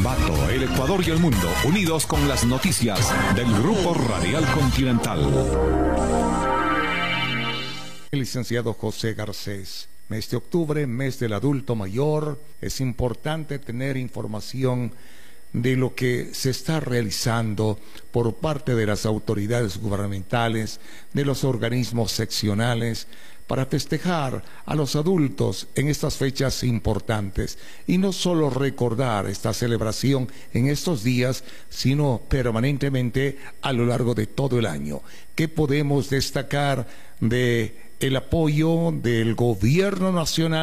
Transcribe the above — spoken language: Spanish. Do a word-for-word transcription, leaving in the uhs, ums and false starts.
Ambato, el Ecuador y el mundo, unidos con las noticias del Grupo Radial Continental. El licenciado José Garcés. Mes de octubre, mes del adulto mayor, es importante tener información de lo que se está realizando por parte de las autoridades gubernamentales, de los organismos seccionales, para festejar a los adultos en estas fechas importantes. Y no solo recordar esta celebración en estos días, sino permanentemente a lo largo de todo el año. ¿Qué podemos destacar de el apoyo del gobierno nacional